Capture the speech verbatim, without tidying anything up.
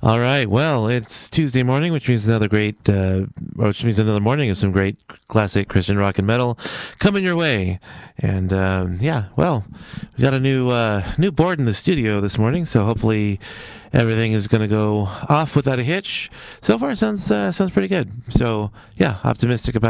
All right. Well, it's Tuesday morning, which means another great, uh, which means another morning of some great classic Christian rock and metal coming your way. And um, yeah, well, we got a new uh, new board in the studio this morning, so hopefully everything is going to go off without a hitch. So far, it sounds uh, sounds pretty good. So yeah, optimistic about